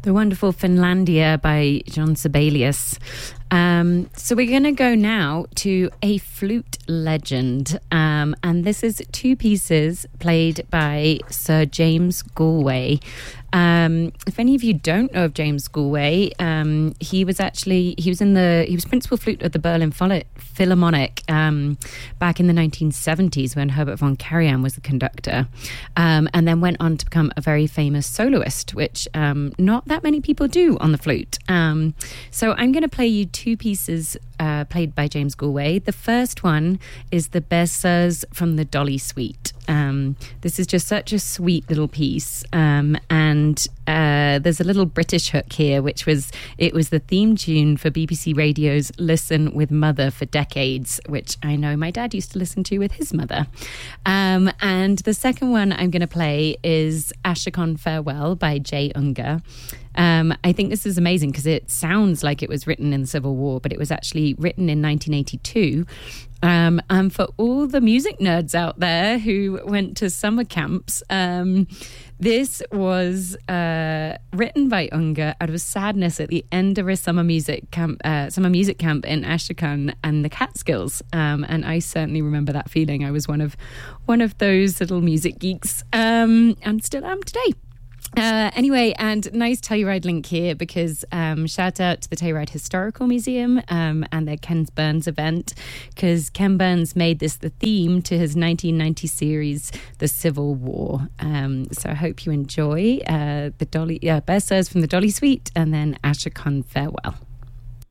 The wonderful Finlandia by John Sibelius. So we're going to go now to a flute legend. And this is two pieces played by Sir James Galway. If any of you don't know of James Galway, he was principal flute at the Berlin Philharmonic back in the 1970s when Herbert von Karajan was the conductor, and then went on to become a very famous soloist, which not that many people do on the flute. So I'm going to play you two pieces played by James Galway. The first one is the Berceuse from the Dolly Suite. This is just such a sweet little piece, and there's a little British hook here, it was the theme tune for BBC Radio's Listen with Mother for decades, which I know my dad used to listen to with his mother. And the second one I'm going to play is Ashokon Farewell by Jay Ungar. I think this is amazing because it sounds like it was written in the Civil War, but it was actually written in 1982. And for all the music nerds out there who went to summer camps, this was written by Ungar out of sadness at the end of a summer music camp in Ashokon and the Catskills. And I certainly remember that feeling. I was one of those little music geeks, and still am today. Anyway, and nice Telluride link here because shout out to the Telluride Historical Museum and their Ken Burns event, because Ken Burns made this the theme to his 1990 series, The Civil War. So I hope you enjoy the Berceuse from the Dolly Suite and then Ashokon Farewell.